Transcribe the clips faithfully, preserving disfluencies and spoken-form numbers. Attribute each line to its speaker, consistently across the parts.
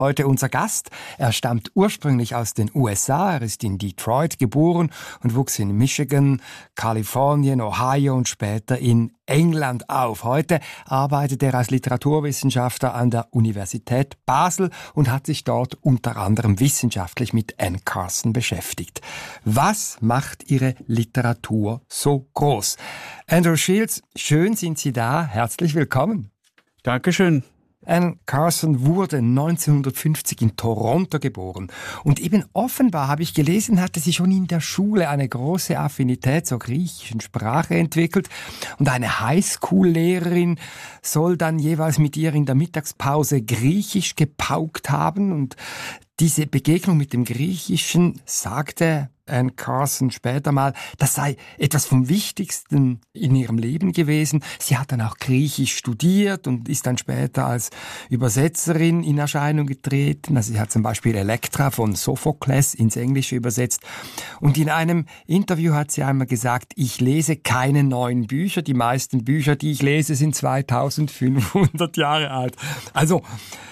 Speaker 1: Heute unser Gast. Er stammt ursprünglich aus den U S A. Er ist in Detroit geboren und wuchs in Michigan, Kalifornien, Ohio und später in England auf. Heute arbeitet er als Literaturwissenschaftler an der Universität Basel und hat sich dort unter anderem wissenschaftlich mit Anne Carson beschäftigt. Was macht Ihre Literatur so groß? Andrew Shields, schön sind Sie da. Herzlich willkommen.
Speaker 2: Dankeschön.
Speaker 1: Anne Carson wurde neunzehnhundertfünfzig in Toronto geboren. Und eben offenbar, habe ich gelesen, hatte sie schon in der Schule eine große Affinität zur griechischen Sprache entwickelt. Und eine Highschool-Lehrerin soll dann jeweils mit ihr in der Mittagspause Griechisch gepaukt haben. Und diese Begegnung mit dem Griechischen, sagte Anne Carson später mal, das sei etwas vom Wichtigsten in ihrem Leben gewesen. Sie hat dann auch Griechisch studiert und ist dann später als Übersetzerin in Erscheinung getreten. Also sie hat zum Beispiel Elektra von Sophokles ins Englische übersetzt. Und in einem Interview hat sie einmal gesagt, ich lese keine neuen Bücher. Die meisten Bücher, die ich lese, sind zweitausendfünfhundert Jahre alt. Also,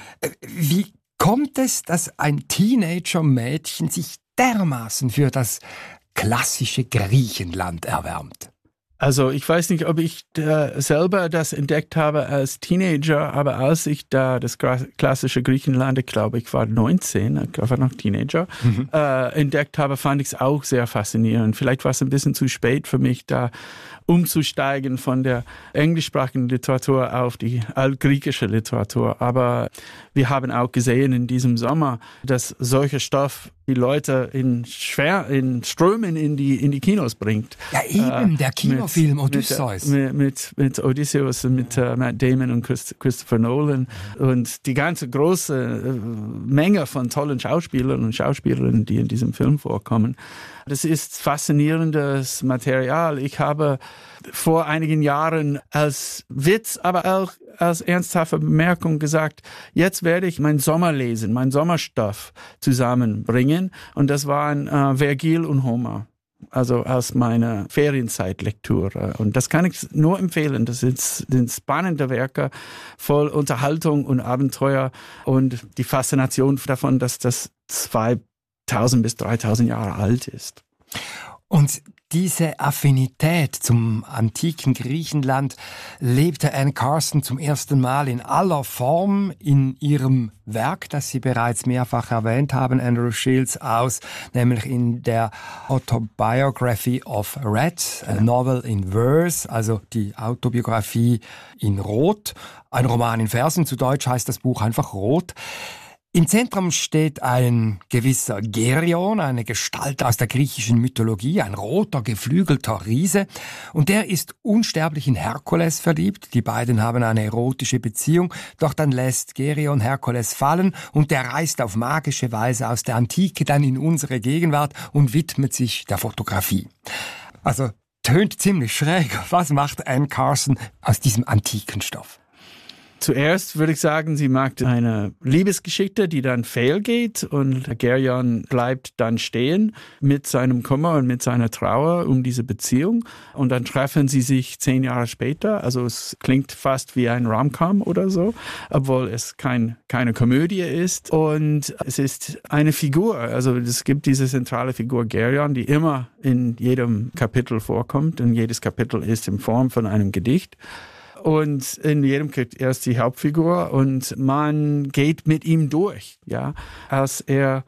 Speaker 1: wie kommt es, dass ein Teenager-Mädchen sich dermaßen für das klassische Griechenland erwärmt?
Speaker 2: Also ich weiß nicht, ob ich da selber das entdeckt habe als Teenager, aber als ich da das klassische Griechenland, ich glaube, ich war neunzehn, ich war noch Teenager, mhm. äh, entdeckt habe, fand ich es auch sehr faszinierend. Vielleicht war es ein bisschen zu spät für mich, da umzusteigen von der englischsprachigen Literatur auf die altgriechische Literatur. Aber wir haben auch gesehen in diesem Sommer, dass solcher Stoff die Leute in schwer in Strömen in die in die Kinos bringt.
Speaker 1: Ja eben, äh, der Kinofilm mit, Odysseus.
Speaker 2: Mit, mit, mit Odysseus und mit uh, Matt Damon und Christ, Christopher Nolan und die ganze große uh, Menge von tollen Schauspielern und Schauspielerinnen, die in diesem Film vorkommen. Das ist faszinierendes Material. Ich habe vor einigen Jahren als Witz, aber auch als ernsthafte Bemerkung gesagt, jetzt werde ich mein Sommer lesen, mein Sommerstoff zusammenbringen. Und das waren äh, Vergil und Homer, also aus meiner Ferienzeitlektüre. Und das kann ich nur empfehlen. Das sind, sind spannende Werke, voll Unterhaltung und Abenteuer und die Faszination davon, dass das zweitausend bis dreitausend Jahre alt ist.
Speaker 1: Und diese Affinität zum antiken Griechenland lebte Anne Carson zum ersten Mal in aller Form in ihrem Werk, das Sie bereits mehrfach erwähnt haben, Andrew Shields, aus, nämlich in der Autobiography of Red, a novel in verse, also die Autobiografie in Rot, ein Roman in Versen, zu Deutsch heißt das Buch einfach Rot. Im Zentrum steht ein gewisser Geryon, eine Gestalt aus der griechischen Mythologie, ein roter, geflügelter Riese. Und der ist unsterblich in Herkules verliebt. Die beiden haben eine erotische Beziehung. Doch dann lässt Geryon Herkules fallen und der reist auf magische Weise aus der Antike dann in unsere Gegenwart und widmet sich der Fotografie. Also tönt ziemlich schräg. Was macht Anne Carson aus diesem antiken Stoff?
Speaker 2: Zuerst würde ich sagen, sie mag eine Liebesgeschichte, die dann fehlgeht und Geryon bleibt dann stehen mit seinem Kummer und mit seiner Trauer um diese Beziehung und dann treffen sie sich zehn Jahre später. Also es klingt fast wie ein Rom-Com oder so, obwohl es kein, keine Komödie ist und es ist eine Figur. Also es gibt diese zentrale Figur Geryon, die immer in jedem Kapitel vorkommt und jedes Kapitel ist in Form von einem Gedicht. Und in jedem kriegt er ist die Hauptfigur und man geht mit ihm durch, ja, als er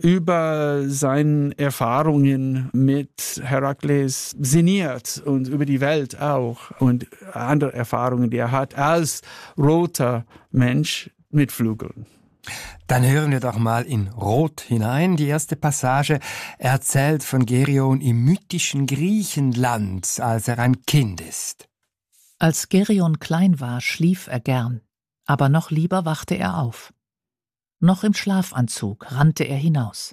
Speaker 2: über seine Erfahrungen mit Herakles sinniert und über die Welt auch und andere Erfahrungen, die er hat als roter Mensch mit Flügeln.
Speaker 1: Dann hören wir doch mal in Rot hinein. Die erste Passage erzählt von Geryon im mythischen Griechenland, als er ein Kind ist.
Speaker 3: Als Geryon klein war, schlief er gern, aber noch lieber wachte er auf. Noch im Schlafanzug rannte er hinaus.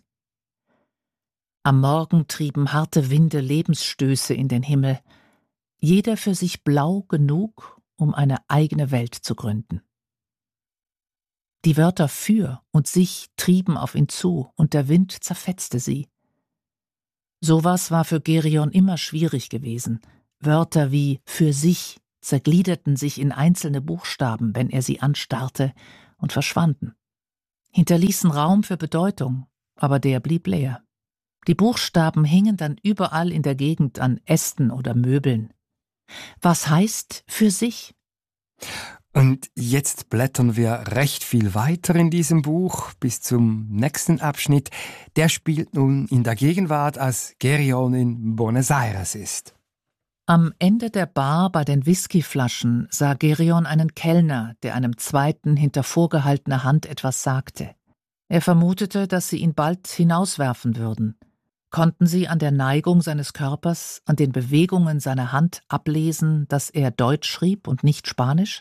Speaker 3: Am Morgen trieben harte Winde Lebensstöße in den Himmel, jeder für sich blau genug, um eine eigene Welt zu gründen. Die Wörter für und sich trieben auf ihn zu, und der Wind zerfetzte sie. Sowas war für Geryon immer schwierig gewesen. Wörter wie für sich zergliederten sich in einzelne Buchstaben, wenn er sie anstarrte, und verschwanden. hinterließen Raum für Bedeutung, aber der blieb leer. Die Buchstaben hingen dann überall in der Gegend an Ästen oder Möbeln. Was heißt für sich?
Speaker 1: Und jetzt blättern wir recht viel weiter in diesem Buch bis zum nächsten Abschnitt. Der spielt nun in der Gegenwart, als Geryon in Buenos Aires ist.
Speaker 3: Am Ende der Bar bei den Whiskyflaschen sah Geryon einen Kellner, der einem zweiten hinter vorgehaltener Hand etwas sagte. Er vermutete, dass sie ihn bald hinauswerfen würden. Konnten sie an der Neigung seines Körpers, an den Bewegungen seiner Hand ablesen, dass er Deutsch schrieb und nicht Spanisch?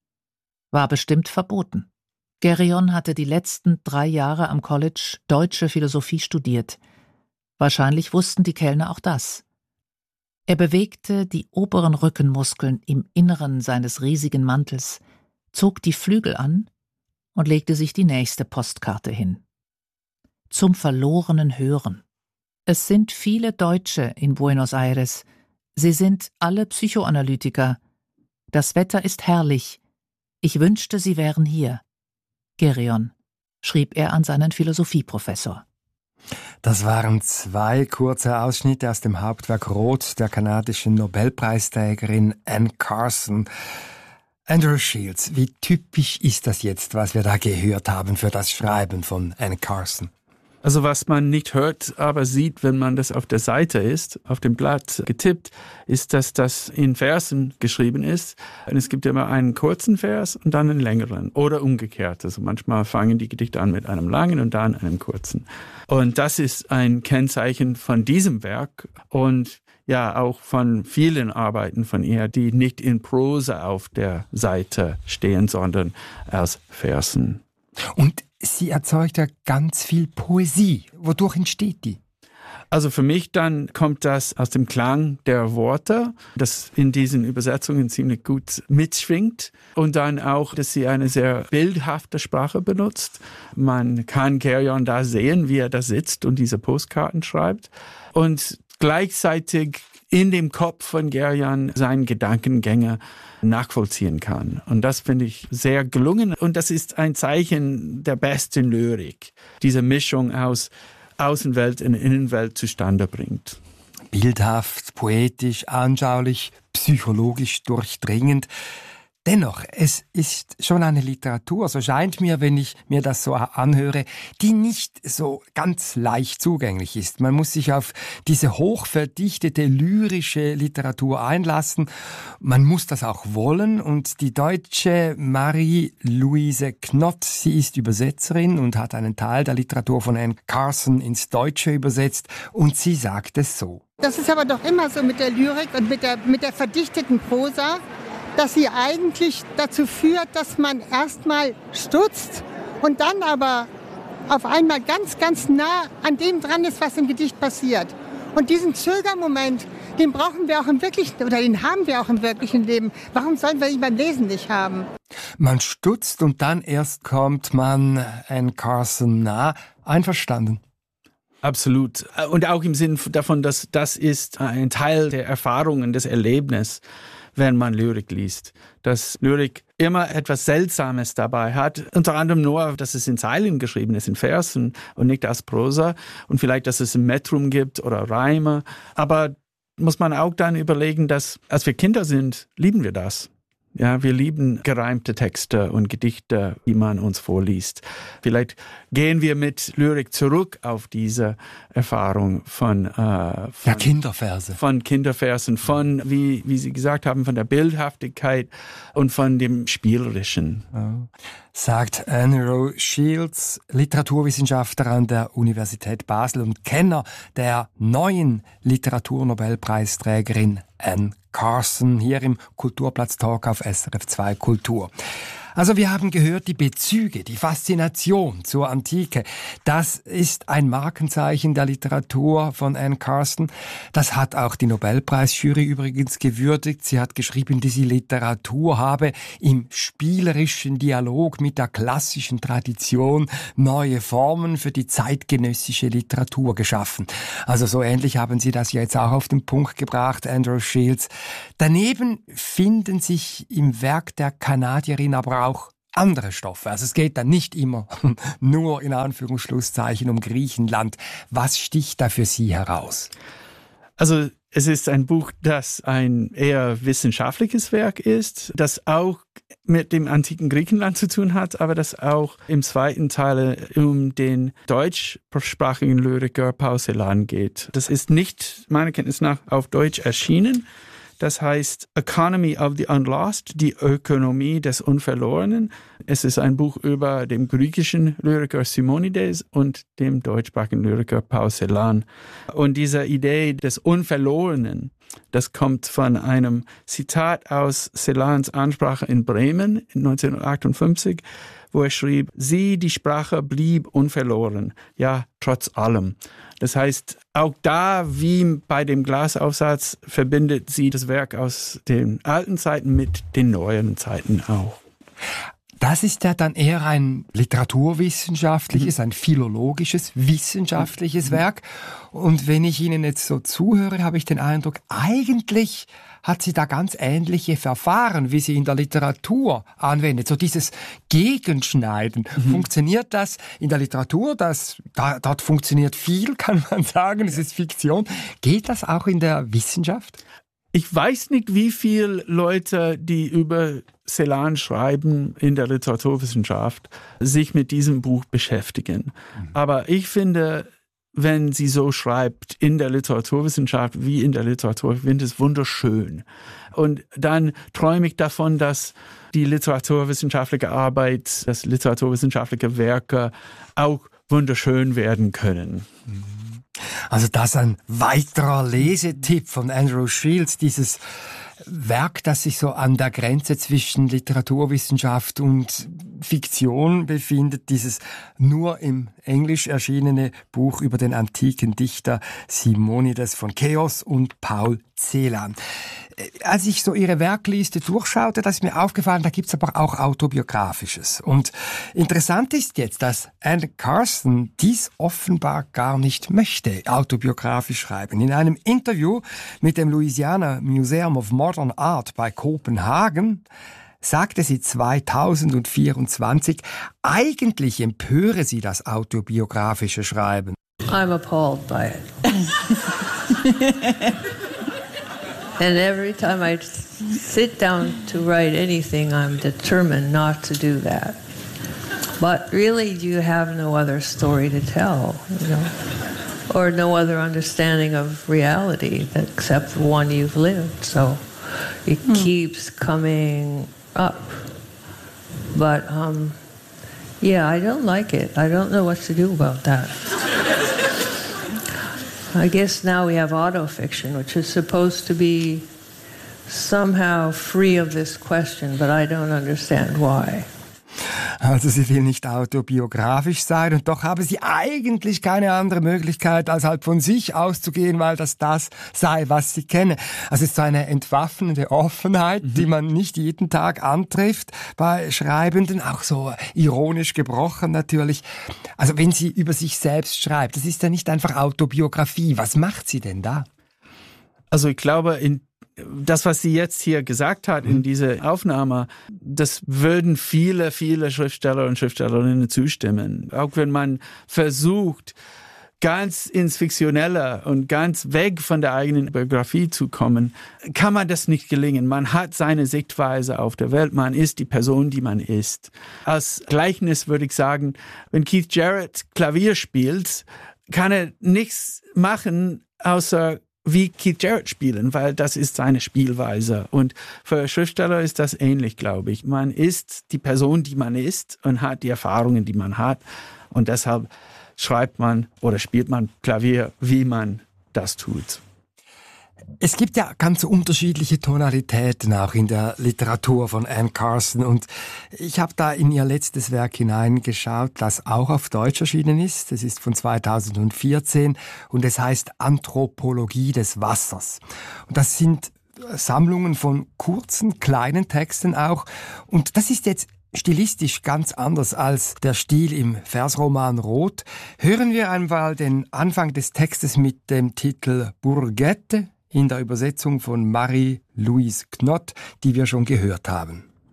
Speaker 3: War bestimmt verboten. Geryon hatte die letzten drei Jahre am College deutsche Philosophie studiert. Wahrscheinlich wussten die Kellner auch das. Er bewegte die oberen Rückenmuskeln im Inneren seines riesigen Mantels, zog die Flügel an und legte sich die nächste Postkarte hin. Zum verlorenen Hören. Es sind viele Deutsche in Buenos Aires. Sie sind alle Psychoanalytiker. Das Wetter ist herrlich. Ich wünschte, sie wären hier. Geryon, schrieb er an seinen Philosophieprofessor.
Speaker 1: Das waren zwei kurze Ausschnitte aus dem Hauptwerk Rot der kanadischen Nobelpreisträgerin Anne Carson. Andrew Shields, wie typisch ist das jetzt, was wir da gehört haben für das Schreiben von Anne Carson?
Speaker 2: Also was man nicht hört, aber sieht, wenn man das auf der Seite ist, auf dem Blatt getippt, ist, dass das in Versen geschrieben ist. Und es gibt immer einen kurzen Vers und dann einen längeren oder umgekehrt. Also manchmal fangen die Gedichte an mit einem langen und dann einem kurzen. Und das ist ein Kennzeichen von diesem Werk und ja auch von vielen Arbeiten von ihr, die nicht in Prosa auf der Seite stehen, sondern als Versen.
Speaker 1: Und sie erzeugt ja ganz viel Poesie. Wodurch entsteht die?
Speaker 2: Also für mich dann kommt das aus dem Klang der Worte, das in diesen Übersetzungen ziemlich gut mitschwingt. Und dann auch, dass sie eine sehr bildhafte Sprache benutzt. Man kann Geryon da sehen, wie er da sitzt und diese Postkarten schreibt. Und gleichzeitig in dem Kopf von Geryon seine Gedankengänge nachvollziehen kann. Und das finde ich sehr gelungen. Und das ist ein Zeichen der besten Lyrik, diese Mischung aus Außenwelt und Innenwelt zustande bringt.
Speaker 1: Bildhaft, poetisch, anschaulich, psychologisch durchdringend. Dennoch, es ist schon eine Literatur, so scheint mir, wenn ich mir das so anhöre, die nicht so ganz leicht zugänglich ist. Man muss sich auf diese hochverdichtete lyrische Literatur einlassen. Man muss das auch wollen. Und die Deutsche Marie-Louise Knott, sie ist Übersetzerin und hat einen Teil der Literatur von Anne Carson ins Deutsche übersetzt. Und sie sagt es so.
Speaker 4: Das ist aber doch immer so mit der Lyrik und mit der, mit der verdichteten Prosa, dass sie eigentlich dazu führt, dass man erstmal stutzt und dann aber auf einmal ganz, ganz nah an dem dran ist, was im Gedicht passiert. Und diesen Zögermoment, den brauchen wir auch im wirklichen, oder den haben wir auch im wirklichen Leben. Warum sollen wir ihn beim Lesen nicht haben?
Speaker 1: Man stutzt und dann erst kommt man Anne Carson nah. Einverstanden?
Speaker 2: Absolut. Und auch im Sinn davon, dass das ist ein Teil der Erfahrungen, des Erlebnisses, wenn man Lyrik liest. Dass Lyrik immer etwas Seltsames dabei hat. Unter anderem nur, dass es in Zeilen geschrieben ist, in Versen und nicht als Prosa. Und vielleicht, dass es ein Metrum gibt oder Reime. Aber muss man auch dann überlegen, dass als wir Kinder sind, lieben wir das. Ja, wir lieben gereimte Texte und Gedichte, die man uns vorliest. Vielleicht gehen wir mit Lyrik zurück auf diese Erfahrung von, äh, von
Speaker 1: ja, Kinderverse.
Speaker 2: Von Kinderversen, von, wie, wie Sie gesagt haben, von der Bildhaftigkeit und von dem Spielerischen.
Speaker 1: Ja. Sagt Andrew Shields, Literaturwissenschaftler an der Universität Basel und Kenner der neuen Literaturnobelpreisträgerin Anne Carson hier im Kulturplatz-Talk auf S R F zwei Kultur. Also wir haben gehört, die Bezüge, die Faszination zur Antike, das ist ein Markenzeichen der Literatur von Anne Carson. Das hat auch die Nobelpreisjury übrigens gewürdigt. Sie hat geschrieben, diese Literatur habe im spielerischen Dialog mit der klassischen Tradition neue Formen für die zeitgenössische Literatur geschaffen. Also so ähnlich haben Sie das jetzt auch auf den Punkt gebracht, Andrew Shields. Daneben finden sich im Werk der Kanadierin aber auch andere Stoffe. Also es geht dann nicht immer nur in Anführungsschlusszeichen um Griechenland. Was sticht da für Sie heraus?
Speaker 2: Also es ist ein Buch, das ein eher wissenschaftliches Werk ist, das auch mit dem antiken Griechenland zu tun hat, aber das auch im zweiten Teil um den deutschsprachigen Lyriker Paul Celan geht. Das ist nicht, meiner Kenntnis nach, auf Deutsch erschienen. Das heißt Economy of the Unlost, die Ökonomie des Unverlorenen. Es ist ein Buch über den griechischen Lyriker Simonides und dem deutschsprachigen Lyriker Paul Celan. Und diese Idee des Unverlorenen, das kommt von einem Zitat aus Celans Ansprache in Bremen in neunzehnhundertachtundfünfzig, wo er schrieb, sie, die Sprache blieb unverloren, ja, trotz allem. Das heißt, auch da, wie bei dem Glasaufsatz, verbindet sie das Werk aus den alten Zeiten mit den neueren Zeiten auch.
Speaker 1: Das ist ja dann eher ein literaturwissenschaftliches, ein philologisches, wissenschaftliches Werk. Und wenn ich Ihnen jetzt so zuhöre, habe ich den Eindruck, eigentlich hat sie da ganz ähnliche Verfahren, wie sie in der Literatur anwendet. So dieses Gegenschneiden. Mhm. Funktioniert das in der Literatur? Das, da, dort funktioniert viel, kann man sagen. Es ist Fiktion. Geht das auch in der Wissenschaft?
Speaker 2: Ich weiß nicht, wie viele Leute, die über Celan schreiben in der Literaturwissenschaft, sich mit diesem Buch beschäftigen. Mhm. Aber ich finde, wenn sie so schreibt in der Literaturwissenschaft wie in der Literatur, ich finde es wunderschön. Und dann träume ich davon, dass die literaturwissenschaftliche Arbeit, dass literaturwissenschaftliche Werke auch wunderschön werden können.
Speaker 1: Mhm. Also das ein weiterer Lesetipp von Andrew Shields, dieses Werk, das sich so an der Grenze zwischen Literaturwissenschaft und Fiktion befindet, dieses nur im Englisch erschienene Buch über den antiken Dichter Simonides von Keos und Paul Celan. Als ich so Ihre Werkliste durchschaute, da ist mir aufgefallen, da gibt's aber auch Autobiografisches. Und interessant ist jetzt, dass Anne Carson dies offenbar gar nicht möchte, autobiografisch schreiben. In einem Interview mit dem Louisiana Museum of Modern Art bei Kopenhagen sagte sie zweitausendvierundzwanzig, eigentlich empöre sie das autobiografische Schreiben.
Speaker 5: I'm appalled by it. And every time I sit down to write anything, I'm determined not to do that. But really, you have no other story to tell, you know, or no other understanding of reality except the one you've lived. So it hmm. keeps coming up. But, um, yeah, I don't like it. I don't know what to do about that. I guess now we have autofiction, which is supposed to be somehow free of this question, but I don't understand why.
Speaker 1: Also sie will nicht autobiografisch sein und doch habe sie eigentlich keine andere Möglichkeit, als halt von sich auszugehen, weil das das sei, was sie kenne. Also es ist so eine entwaffnende Offenheit, mhm. die man nicht jeden Tag antrifft bei Schreibenden, auch so ironisch gebrochen natürlich. Also wenn sie über sich selbst schreibt, das ist ja nicht einfach Autobiografie. Was macht sie denn da?
Speaker 2: Also ich glaube, in das, was sie jetzt hier gesagt hat in dieser Aufnahme, das würden viele, viele Schriftsteller und Schriftstellerinnen zustimmen. Auch wenn man versucht, ganz ins Fiktionelle und ganz weg von der eigenen Biografie zu kommen, kann man das nicht gelingen. Man hat seine Sichtweise auf der Welt, man ist die Person, die man ist. Als Gleichnis würde ich sagen, wenn Keith Jarrett Klavier spielt, kann er nichts machen, außer wie Keith Jarrett spielen, weil das ist seine Spielweise. Und für Schriftsteller ist das ähnlich, glaube ich. Man ist die Person, die man ist und hat die Erfahrungen, die man hat. Und deshalb schreibt man oder spielt man Klavier, wie man das tut.
Speaker 1: Es gibt ja ganz unterschiedliche Tonalitäten auch in der Literatur von Anne Carson und ich habe da in ihr letztes Werk hineingeschaut, das auch auf Deutsch erschienen ist. Es ist von zweitausendvierzehn und es heißt Anthropologie des Wassers. Und das sind Sammlungen von kurzen, kleinen Texten auch und das ist jetzt stilistisch ganz anders als der Stil im Versroman Rot. Hören wir einmal den Anfang des Textes mit dem Titel Bourgette in der Übersetzung von Marie-Louise Knott, die wir schon gehört haben.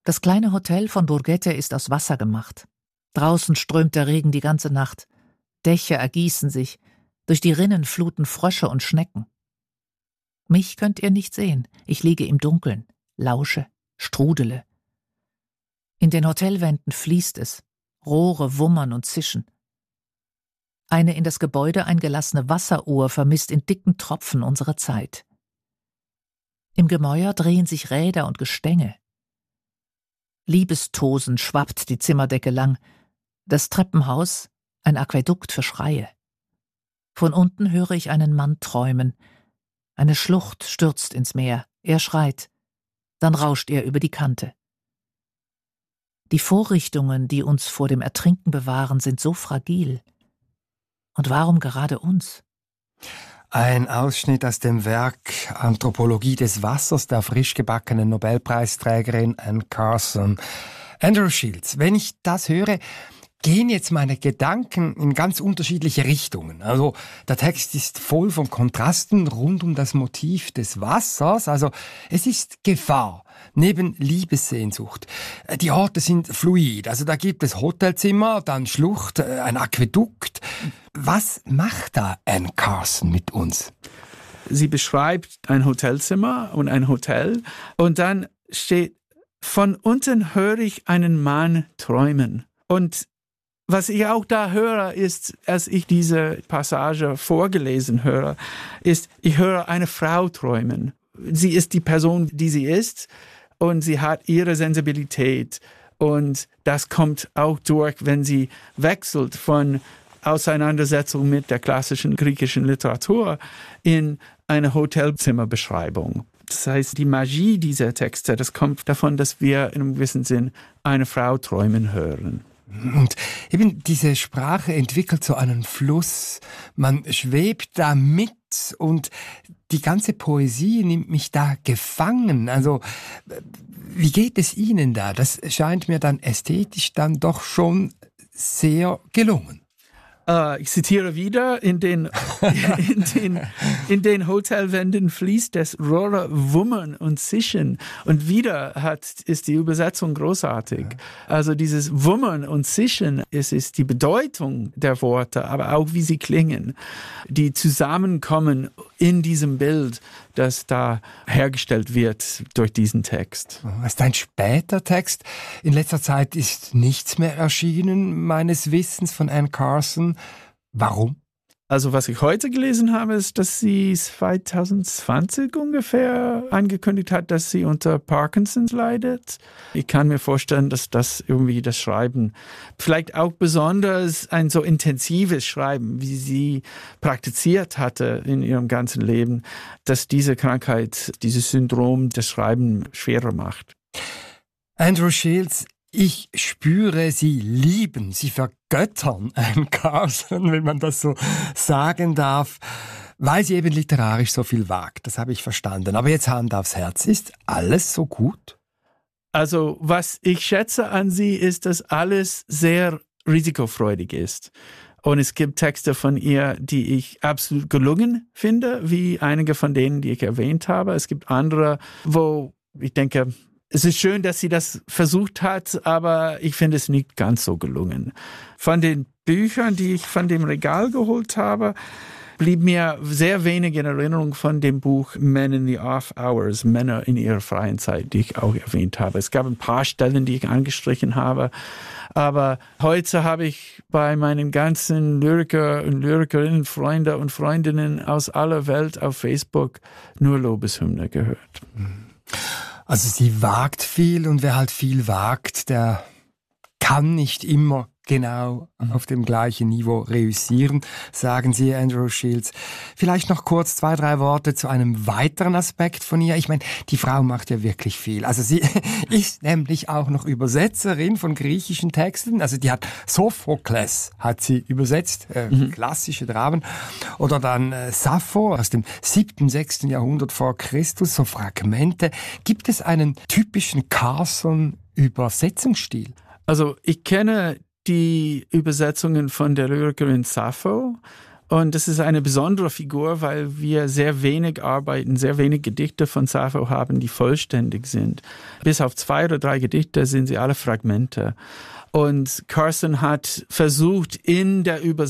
Speaker 3: Das kleine Hotel von Bourguete ist aus Wasser gemacht. Draußen strömt der Regen die ganze Nacht. Dächer ergießen sich. Durch die Rinnen fluten Frösche und Schnecken. Mich könnt ihr nicht sehen. Ich liege im Dunkeln, lausche, strudele. In den Hotelwänden fließt es. Rohre wummern und zischen. Eine in das Gebäude eingelassene Wasseruhr vermisst in dicken Tropfen unsere Zeit. Im Gemäuer drehen sich Räder und Gestänge. Liebestosen schwappt die Zimmerdecke lang. Das Treppenhaus, ein Aquädukt für Schreie. Von unten höre ich einen Mann träumen. Eine Schlucht stürzt ins Meer. Er schreit. Dann rauscht er über die Kante. Die Vorrichtungen, die uns vor dem Ertrinken bewahren, sind so fragil. Und warum gerade uns?
Speaker 1: Ein Ausschnitt aus dem Werk Anthropologie des Wassers der frisch gebackenen Nobelpreisträgerin Anne Carson. Andrew Shields, wenn ich das höre, gehen jetzt meine Gedanken in ganz unterschiedliche Richtungen. Also der Text ist voll von Kontrasten rund um das Motiv des Wassers. Also es ist Gefahr neben Liebessehnsucht. Die Orte sind fluid. Also da gibt es Hotelzimmer, dann Schlucht, ein Aquädukt. Was macht da Anne Carson mit uns?
Speaker 2: Sie beschreibt ein Hotelzimmer und ein Hotel und dann steht, von unten höre ich einen Mann träumen. Und was ich auch da höre, ist, als ich diese Passage vorgelesen höre, ist, ich höre eine Frau träumen. Sie ist die Person, die sie ist und sie hat ihre Sensibilität. Und das kommt auch durch, wenn sie wechselt von Auseinandersetzung mit der klassischen griechischen Literatur in eine Hotelzimmerbeschreibung. Das heißt, die Magie dieser Texte, das kommt davon, dass wir in einem gewissen Sinn eine Frau träumen hören.
Speaker 1: Und eben diese Sprache entwickelt so einen Fluss. Man schwebt da mit und die ganze Poesie nimmt mich da gefangen. Also, wie geht es Ihnen da? Das scheint mir dann ästhetisch dann doch schon sehr gelungen.
Speaker 2: Uh, ich zitiere wieder, in den, in den, in den Hotelwänden fließt das Rohre wummern und zischen. Und wieder hat, ist die Übersetzung großartig. Also dieses Wummern und Zischen, es ist die Bedeutung der Worte, aber auch wie sie klingen, die zusammenkommen in diesem Bild, das da hergestellt wird durch diesen Text.
Speaker 1: Das ist ein später Text. In letzter Zeit ist nichts mehr erschienen, meines Wissens, von Anne Carson. Warum?
Speaker 2: Also was ich heute gelesen habe, ist, dass sie zwanzig zwanzig ungefähr angekündigt hat, dass sie unter Parkinson leidet. Ich kann mir vorstellen, dass das irgendwie das Schreiben, vielleicht auch besonders ein so intensives Schreiben, wie sie praktiziert hatte in ihrem ganzen Leben, dass diese Krankheit, dieses Syndrom das Schreiben schwerer macht.
Speaker 1: Andrew Shields, ich spüre, Sie lieben, Sie vergöttern Anne Carson, wenn man das so sagen darf, weil sie eben literarisch so viel wagt. Das habe ich verstanden. Aber jetzt Hand aufs Herz. Ist alles so gut?
Speaker 2: Also, was ich schätze an sie, ist, dass alles sehr risikofreudig ist. Und es gibt Texte von ihr, die ich absolut gelungen finde, wie einige von denen, die ich erwähnt habe. Es gibt andere, wo ich denke, es ist schön, dass sie das versucht hat, aber ich finde es nicht ganz so gelungen. Von den Büchern, die ich von dem Regal geholt habe, blieb mir sehr wenig in Erinnerung von dem Buch Men in the Off Hours, Männer in ihrer freien Zeit, die ich auch erwähnt habe. Es gab ein paar Stellen, die ich angestrichen habe, aber heute habe ich bei meinen ganzen Lyriker und Lyrikerinnen, Freunde und Freundinnen aus aller Welt auf Facebook nur Lobeshymne gehört.
Speaker 1: Also sie wagt viel und wer halt viel wagt, der kann nicht immer genau auf dem gleichen Niveau reüssieren, sagen Sie, Andrew Shields. Vielleicht noch kurz zwei, drei Worte zu einem weiteren Aspekt von ihr. Ich meine, die Frau macht ja wirklich viel. Also sie ist nämlich auch noch Übersetzerin von griechischen Texten. Also die hat Sophokles, hat sie übersetzt, äh, mhm. klassische Dramen. Oder dann äh, Sappho aus dem siebten, sechsten Jahrhundert vor Christus, so Fragmente. Gibt es einen typischen Carson-Übersetzungsstil?
Speaker 2: Also ich kenne die Übersetzungen von der Lyrikerin Sappho Und das ist eine besondere Figur, weil wir sehr wenig Arbeiten, sehr wenig Gedichte von Sappho haben, die vollständig sind. Bis auf zwei oder drei Gedichte sind sie alle Fragmente. Und Carson hat versucht, in der Übersetzung